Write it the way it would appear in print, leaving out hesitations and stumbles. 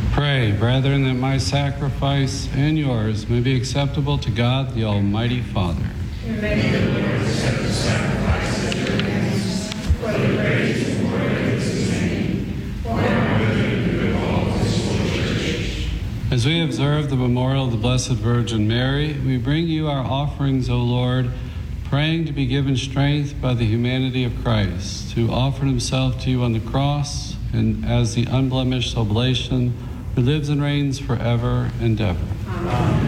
Pray, brethren, that my sacrifice and yours may be acceptable to God, the Almighty Father. May the Lord accept the sacrifice of your hands for the praise and glory of his name, for our good and good of all his holy church. As we observe the memorial of the Blessed Virgin Mary, we bring you our offerings, O Lord, praying to be given strength by the humanity of Christ, who offered himself to you on the cross, and as the unblemished oblation, who lives and reigns forever and ever. Amen.